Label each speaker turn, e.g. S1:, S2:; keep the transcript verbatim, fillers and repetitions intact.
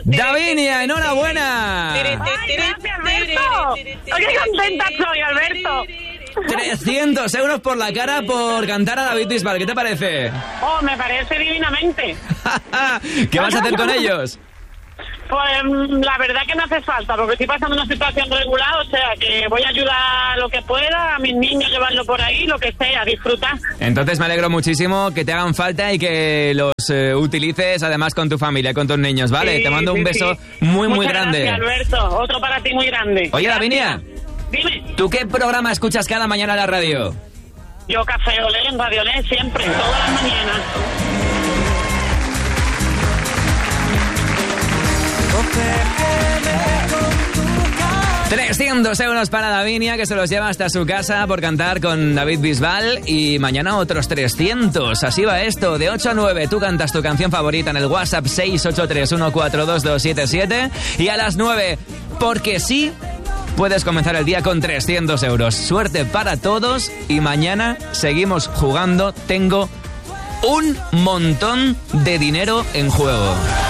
S1: Davinia, enhorabuena.
S2: Ay, gracias, Alberto. Qué contenta soy, Alberto.
S1: trescientos euros por la cara por cantar a David Bisbal. ¿Qué te parece?
S2: Oh, me parece divinamente.
S1: ¿Qué vas a hacer con ellos?
S2: Pues la verdad que no hace falta, porque estoy pasando una situación regular, o sea que voy a ayudar lo que pueda a mis niños, llevarlo por ahí, lo que sea, disfrutar.
S1: Entonces me alegro muchísimo que te hagan falta y que los eh, utilices además con tu familia, con tus niños, ¿vale?
S2: Sí,
S1: te mando un
S2: sí,
S1: beso
S2: sí.
S1: muy, muy
S2: Muchas
S1: grande.
S2: Gracias, Alberto. Otro para ti muy grande.
S1: Oye, Davinia,
S2: dime.
S1: ¿tú qué programa escuchas cada mañana en la radio?
S2: Yo Café Olé en Radio Olé siempre, todas las mañanas.
S1: trescientos euros para Davinia, que se los lleva hasta su casa por cantar con David Bisbal. Y mañana otros trescientos. Así va esto. De ocho a nueve, tú cantas tu canción favorita en el WhatsApp seis ocho tres uno cuatro dos dos siete siete. Y a las nueve, porque sí, puedes comenzar el día con trescientos euros. Suerte para todos. Y mañana seguimos jugando. Tengo un montón de dinero en juego.